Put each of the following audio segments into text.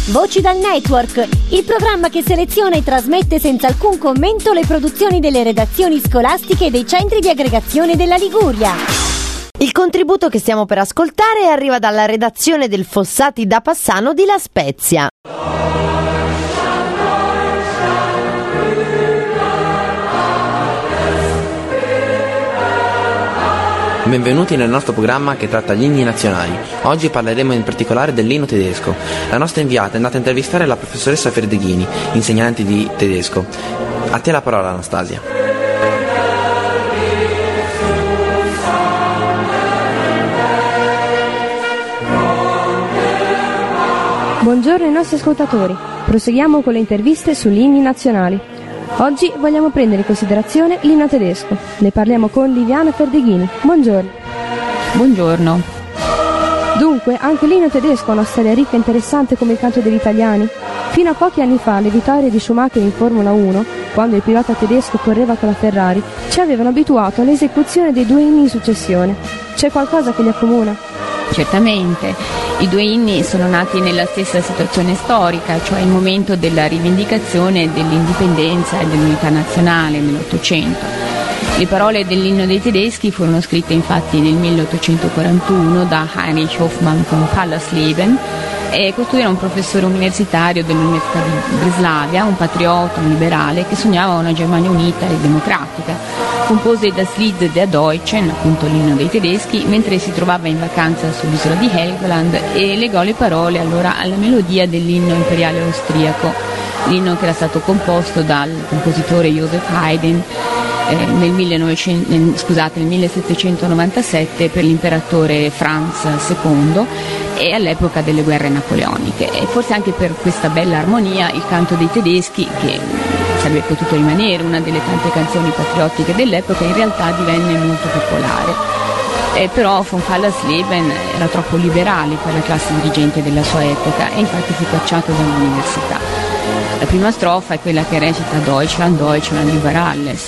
Voci dal Network, il programma che seleziona e trasmette senza alcun commento le produzioni delle redazioni scolastiche e dei centri di aggregazione della Liguria. Il contributo che stiamo per ascoltare arriva dalla redazione del Fossati da Passano di La Spezia. Benvenuti nel nostro programma che tratta gli inni nazionali. Oggi parleremo in particolare dell'inno tedesco. La nostra inviata è andata a intervistare la professoressa Ferdeghini, insegnante di tedesco. A te la parola, Anastasia. Buongiorno ai nostri ascoltatori. Proseguiamo con le interviste sugli inni nazionali. Oggi vogliamo prendere in considerazione l'inno tedesco. Ne parliamo con Liviana Ferdeghini. Buongiorno. Buongiorno. Dunque, anche l'inno tedesco ha una storia ricca e interessante come il canto degli italiani. Fino a pochi anni fa, le vittorie di Schumacher in Formula 1, quando il pilota tedesco correva con la Ferrari, ci avevano abituato all'esecuzione dei due inni in successione. C'è qualcosa che li accomuna? Certamente. I due inni sono nati nella stessa situazione storica, cioè il momento della rivendicazione dell'indipendenza e dell'unità nazionale nell'Ottocento. Le parole dell'inno dei tedeschi furono scritte infatti nel 1841 da Heinrich Hoffmann von Fallersleben, e costui era un professore universitario dell'Università di Breslavia, un patriota, un liberale che sognava una Germania unita e democratica. Compose Das Lied der Deutschen, appunto l'inno dei tedeschi, mentre si trovava in vacanza sull'isola di Helgoland, e legò le parole allora alla melodia dell'inno imperiale austriaco, l'inno che era stato composto dal compositore Joseph Haydn nel 1797 per l'imperatore Franz II e all'epoca delle guerre napoleoniche. E forse anche per questa bella armonia il canto dei tedeschi, che sarebbe potuto rimanere una delle tante canzoni patriottiche dell'epoca, in realtà divenne molto popolare. Però von Fallersleben era troppo liberale per la classe dirigente della sua epoca e infatti fu cacciato dall'università. La prima strofa è quella che recita Deutschland, Deutschland über alles.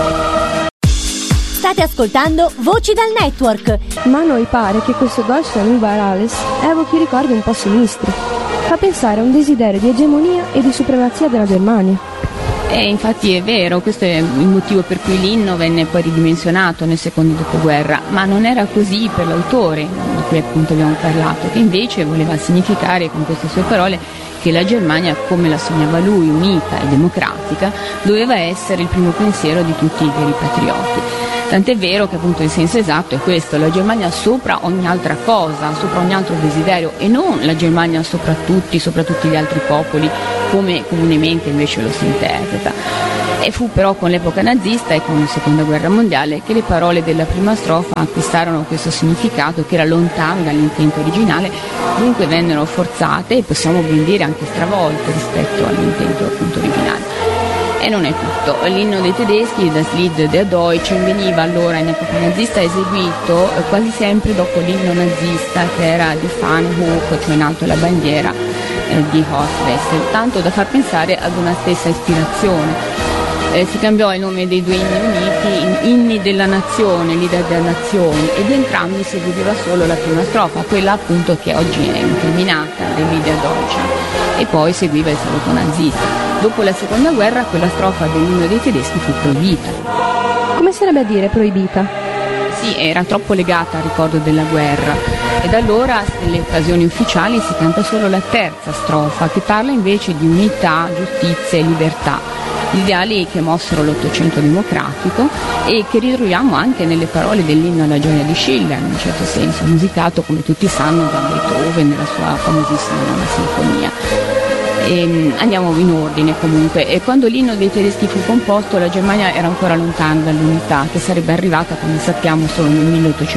State ascoltando Voci dal Network. Ma a noi pare che questo Deutschland über alles evochi ricordi un po' sinistri. Fa pensare a un desiderio di egemonia e di supremazia della Germania. Infatti è vero, questo è il motivo per cui l'inno venne poi ridimensionato nel secondo dopoguerra, ma non era così per l'autore, di cui appunto abbiamo parlato, che invece voleva significare con queste sue parole che la Germania, come la sognava lui, unita e democratica, doveva essere il primo pensiero di tutti i veri patrioti. Tant'è vero che appunto il senso esatto è questo: la Germania sopra ogni altra cosa, sopra ogni altro desiderio, e non la Germania sopra tutti gli altri popoli, come comunemente invece lo si interpreta. E fu però con l'epoca nazista e con la seconda guerra mondiale che le parole della prima strofa acquistarono questo significato che era lontano dall'intento originale, dunque vennero forzate e possiamo ben dire anche stravolte rispetto all'intento appunto originale. E non è tutto. L'inno dei tedeschi, Das Lied der Deutschen, veniva allora in epoca nazista eseguito quasi sempre dopo l'inno nazista, che era di Fahne hoch, cioè in alto la bandiera di Horst-Wessel, tanto da far pensare ad una stessa ispirazione. Si cambiò il nome dei due inni uniti in inni della nazione, Lieder der Nation, e di entrambi si eseguiva solo la prima strofa, quella appunto che oggi è incriminata, dei Lieder Deutschen, e poi seguiva il saluto nazista. Dopo la seconda guerra quella strofa dell'inno dei tedeschi fu proibita. Come sarebbe a dire proibita? Sì, era troppo legata al ricordo della guerra, e da allora nelle occasioni ufficiali si canta solo la terza strofa, che parla invece di unità, giustizia e libertà, ideali che mossero l'Ottocento democratico e che ritroviamo anche nelle parole dell'inno alla gioia di Schiller, in un certo senso, musicato come tutti sanno da Beethoven nella sua famosissima Nona Sinfonia. Andiamo in ordine comunque. E quando l'inno dei tedeschi fu composto, la Germania era ancora lontana dall'unità, che sarebbe arrivata, come sappiamo, solo nel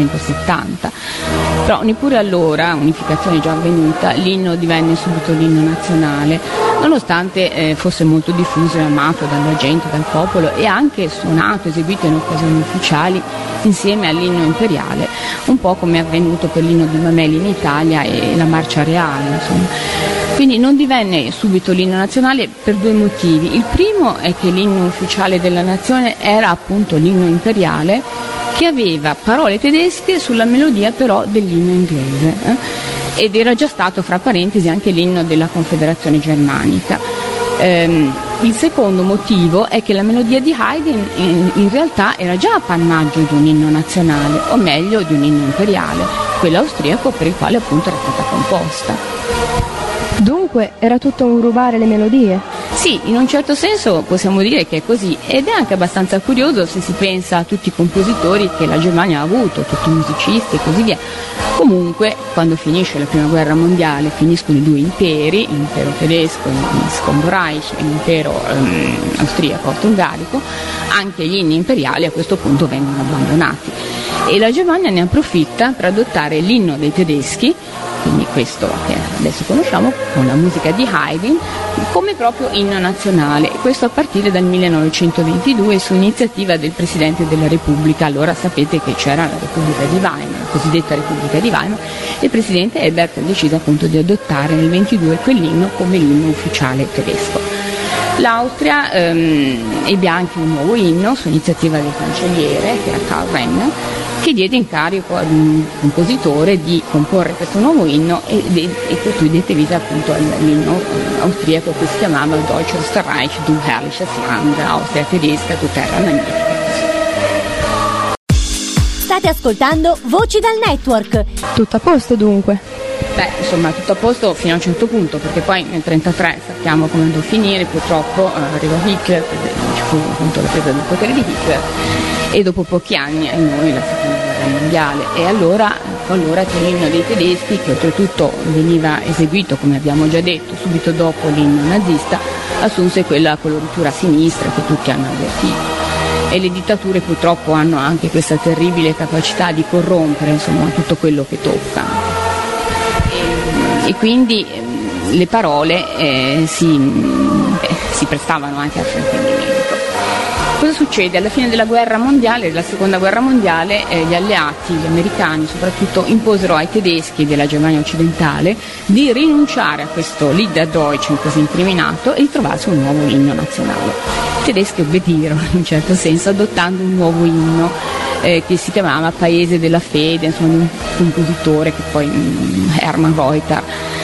1870. Però neppure allora, unificazione già avvenuta, l'inno divenne subito l'inno nazionale, nonostante fosse molto diffuso e amato dalla gente, dal popolo, e anche suonato, eseguito in occasioni ufficiali insieme all'inno imperiale, un po' come è avvenuto per l'inno di Mameli in Italia e la marcia reale, insomma. Quindi non divenne subito l'inno nazionale per due motivi. Il primo è che l'inno ufficiale della nazione era appunto l'inno imperiale, che aveva parole tedesche sulla melodia però dell'inno inglese. ed era già stato, fra parentesi, anche l'inno della Confederazione Germanica. Il secondo motivo è che la melodia di Haydn in realtà era già appannaggio di un inno nazionale, o meglio di un inno imperiale, quello austriaco, per il quale appunto era stata composta. Dunque era tutto un rubare le melodie? Sì, in un certo senso possiamo dire che è così, ed è anche abbastanza curioso se si pensa a tutti i compositori che la Germania ha avuto, tutti i musicisti e così via. Comunque, quando finisce la prima guerra mondiale, finiscono i due imperi, l'impero tedesco, il Secondo Reich, e l'impero austriaco-austro-ungarico, anche gli inni imperiali a questo punto vengono abbandonati. E la Germania ne approfitta per adottare l'inno dei tedeschi, quindi questo che adesso conosciamo, con la musica di Haydn, come proprio inno nazionale, questo a partire dal 1922 su iniziativa del Presidente della Repubblica. Allora sapete che c'era la Repubblica di Weimar, la cosiddetta Repubblica di Weimar, e il Presidente Ebert ha deciso appunto di adottare nel 22 quell'inno come l'inno ufficiale tedesco. L'Austria ebbe anche un nuovo inno su iniziativa del cancelliere, che era Karl Renner, che diede incarico ad un compositore di comporre questo nuovo inno e costui dette vita appunto all'inno austriaco, che si chiamava Deutsches Österreich, du herrliches Land, Austria tedesca, tu terra magnifica. State ascoltando Voci dal Network. Tutto a posto dunque? Beh, insomma, tutto a posto fino a un certo punto, perché poi nel 1933 sappiamo come andò a finire, purtroppo arrivò Hitler, ci fu appunto la presa del potere di Hitler, e dopo pochi anni a noi la seconda guerra mondiale, e allora che l'inno dei tedeschi, che oltretutto veniva eseguito, come abbiamo già detto, subito dopo l'inno nazista, assunse quella coloritura a sinistra che tutti hanno avvertito. E le dittature purtroppo hanno anche questa terribile capacità di corrompere, insomma, tutto quello che toccano. E quindi le parole si prestavano anche al fraintendimento. Cosa succede? Alla fine della guerra mondiale, della seconda guerra mondiale, gli alleati, gli americani soprattutto, imposero ai tedeschi della Germania occidentale di rinunciare a questo Liederdeutsch così incriminato e di trovarsi un nuovo inno nazionale. I tedeschi obbedirono in un certo senso, adottando un nuovo inno che si chiamava Paese della Fede, insomma, di un compositore che poi Hermann Reuter.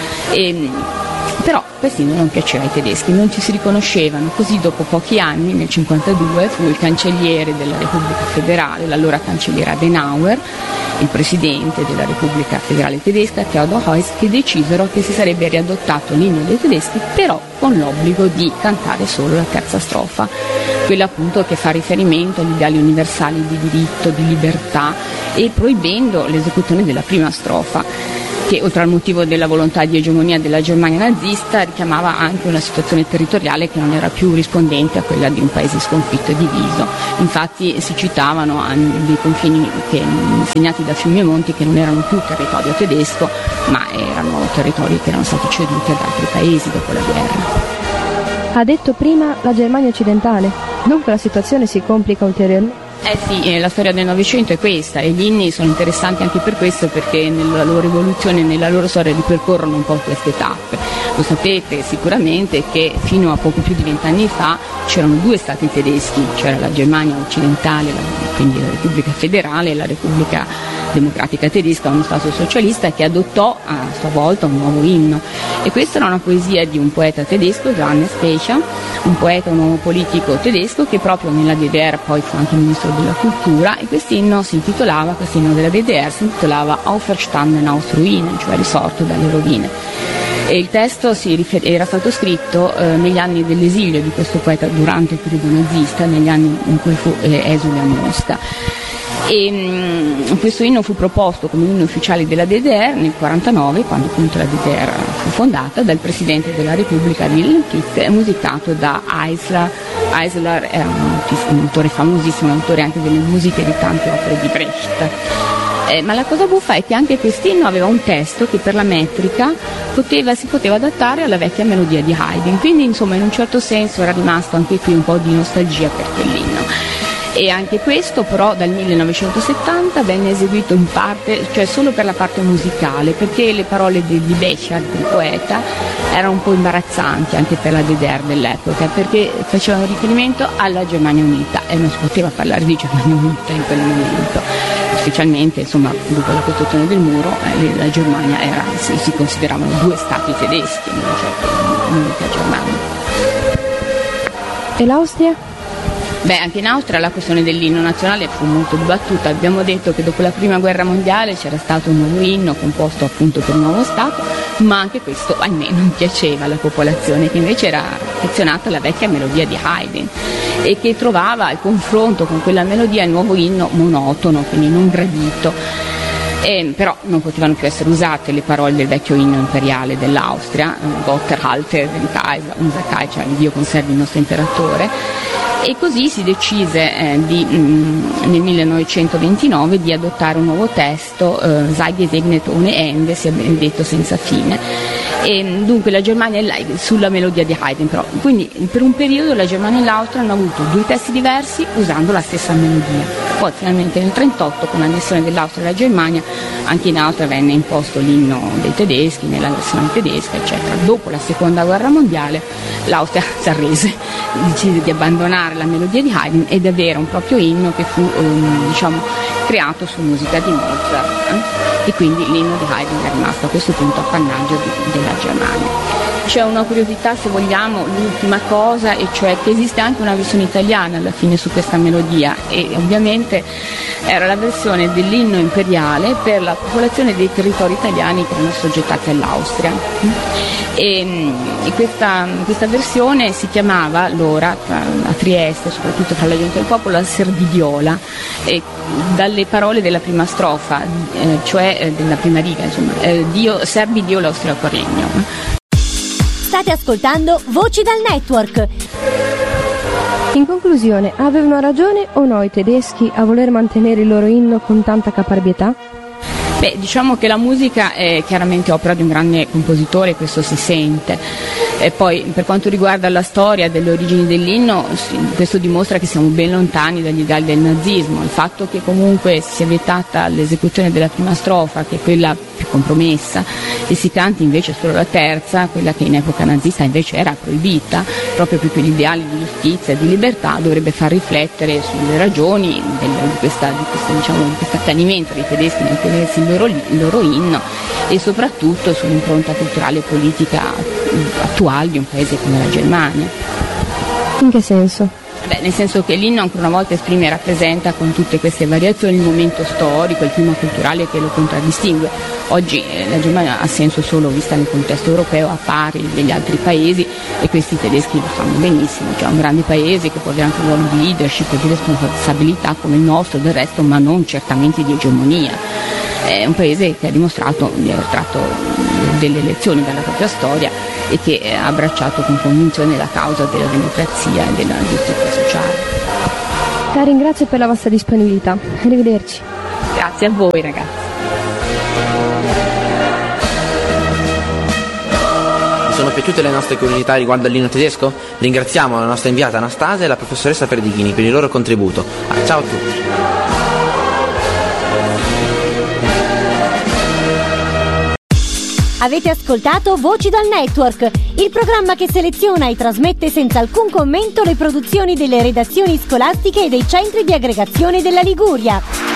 Però quest'inno non piaceva ai tedeschi, non ci si riconoscevano, così dopo pochi anni, nel 1952, fu il cancelliere della Repubblica Federale, l'allora cancelliere Adenauer, il presidente della Repubblica Federale Tedesca, Theodor Heuss, che decisero che si sarebbe riadottato l'inno dei tedeschi, però con l'obbligo di cantare solo la terza strofa, quella appunto che fa riferimento agli ideali universali di diritto, di libertà, e proibendo l'esecuzione della prima strofa, che oltre al motivo della volontà di egemonia della Germania nazista richiamava anche una situazione territoriale che non era più rispondente a quella di un paese sconfitto e diviso. Infatti si citavano dei confini segnati da fiumi e monti che non erano più territorio tedesco, ma erano territori che erano stati ceduti ad altri paesi dopo la guerra. Ha detto prima la Germania occidentale, dunque la situazione si complica ulteriormente. Sì, la storia del Novecento è questa, e gli inni sono interessanti anche per questo, perché nella loro evoluzione, nella loro storia ripercorrono un po' queste tappe. Lo sapete sicuramente che fino a poco più di 20 anni fa c'erano due stati tedeschi, c'era la Germania occidentale, quindi la Repubblica Federale, e la Repubblica Democratica Tedesca, uno stato socialista che adottò a sua volta un nuovo inno. E questa era una poesia di un poeta tedesco, Johannes Becher, un poeta, un uomo politico tedesco che proprio nella DDR poi fu anche ministro della cultura, e quest'inno della DDR si intitolava Auferstanden aus Ruinen, cioè risorto dalle rovine. E il testo era stato scritto negli anni dell'esilio di questo poeta durante il periodo nazista, negli anni in cui fu esule a Mosca. E questo inno fu proposto come inno ufficiale della DDR nel 1949, quando appunto la DDR fu fondata, dal presidente della Repubblica Wilhelm Pieck, e musicato da Eisler. Eisler era un autore famosissimo, autore anche delle musiche di tante opere di Brecht. Ma la cosa buffa è che anche quest'inno aveva un testo che per la metrica si poteva adattare alla vecchia melodia di Haydn, quindi insomma in un certo senso era rimasto anche qui un po' di nostalgia per quell'inno. E anche questo però dal 1970 venne eseguito in parte, cioè solo per la parte musicale, perché le parole di Becher, del poeta, erano un po' imbarazzanti anche per la DDR dell'epoca, perché facevano riferimento alla Germania Unita e non si poteva parlare di Germania Unita in quel momento. specialmente insomma dopo la costruzione del muro la Germania si consideravano due stati tedeschi, non certo l'unica Germania. E l'Austria? Beh, anche in Austria la questione dell'inno nazionale fu molto dibattuta. Abbiamo detto che dopo la prima guerra mondiale c'era stato un nuovo inno composto appunto per un nuovo Stato, ma anche questo ahimè non piaceva alla popolazione, che invece era affezionata alla vecchia melodia di Haydn e che trovava il confronto con quella melodia il nuovo inno monotono, quindi non gradito. Però non potevano più essere usate le parole del vecchio inno imperiale dell'Austria, Gott erhalte den Kaiser, unser Kaiser, cioè Dio conservi il nostro imperatore. E così si decise nel 1929 di adottare un nuovo testo, Sei gesegnet ohne Ende, sia benedetto senza fine. E dunque la Germania sulla melodia di Haydn, però. Quindi per un periodo la Germania e l'Austria hanno avuto due testi diversi usando la stessa melodia. Poi finalmente nel 1938, con l'annessione dell'Austria alla Germania, anche in Austria venne imposto l'inno dei tedeschi nella versione tedesca, eccetera. Dopo la seconda guerra mondiale l'Austria si arrese, decise di abbandonare la melodia di Haydn ed avere un proprio inno che fu creato su musica di Mozart, e quindi l'inno di Haydn è rimasto a questo punto appannaggio della Germania. C'è una curiosità, se vogliamo, l'ultima cosa, e cioè che esiste anche una versione italiana alla fine su questa melodia, e ovviamente era la versione dell'inno imperiale per la popolazione dei territori italiani che erano assoggettati all'Austria. E questa versione si chiamava allora a Trieste, soprattutto fra la gente del popolo, la Serviviola, dalle parole della prima strofa, cioè della prima riga, insomma, Dio servi Dio l'austriaco regno. State ascoltando Voci dal Network. In conclusione, avevano ragione o no i tedeschi a voler mantenere il loro inno con tanta caparbietà? Beh, diciamo che la musica è chiaramente opera di un grande compositore, questo si sente. E poi per quanto riguarda la storia delle origini dell'inno, questo dimostra che siamo ben lontani dagli ideali del nazismo. Il fatto che comunque si sia vietata l'esecuzione della prima strofa, che è quella più compromessa, e si canti invece solo la terza, quella che in epoca nazista invece era proibita, proprio perché gli ideali di giustizia e di libertà, dovrebbe far riflettere sulle ragioni di questo accanimento dei tedeschi nel tenersi il loro inno, e soprattutto sull'impronta culturale e politica attuale di un paese come la Germania. In che senso? Beh, nel senso che l'inno ancora una volta esprime e rappresenta con tutte queste variazioni il momento storico, il clima culturale che lo contraddistingue. Oggi la Germania ha senso solo vista nel contesto europeo, a pari degli altri paesi, e questi tedeschi lo sanno benissimo. Cioè un grande paese che può avere anche un ruolo di leadership e di responsabilità come il nostro, del resto, ma non certamente di egemonia. È un paese che ha dimostrato di aver tratto delle lezioni dalla propria storia e che ha abbracciato con convinzione la causa della democrazia e della giustizia sociale. La ringrazio per la vostra disponibilità. Arrivederci. Grazie a voi, ragazzi. Vi sono piaciute le nostre curiosità riguardo all'inno tedesco? Ringraziamo la nostra inviata Anastasia e la professoressa Ferdighini per il loro contributo. Ciao a tutti. Avete ascoltato Voci dal Network, il programma che seleziona e trasmette senza alcun commento le produzioni delle redazioni scolastiche e dei centri di aggregazione della Liguria.